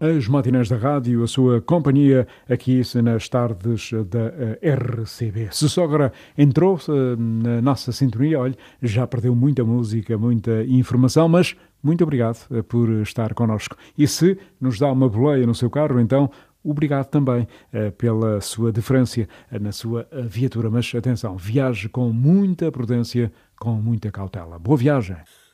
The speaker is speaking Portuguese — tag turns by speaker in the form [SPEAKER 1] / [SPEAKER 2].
[SPEAKER 1] As matinés da rádio, a sua companhia aqui nas tardes da RCB. Se sogra entrou na nossa sintonia, olha, já perdeu muita música, muita informação, mas muito obrigado por estar connosco. E se nos dá uma boleia no seu carro, então obrigado também pela sua deferência na sua viatura. Mas atenção, viaje com muita prudência, com muita cautela. Boa viagem!